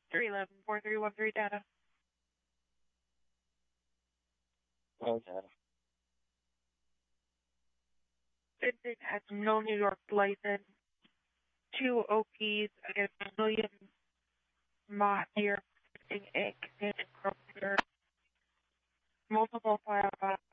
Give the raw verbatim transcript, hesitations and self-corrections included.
three eleven, four three one three data. Oh, data. Vincent has no New York license. Two O Ps against William Mahir, Incorporated. Multiple file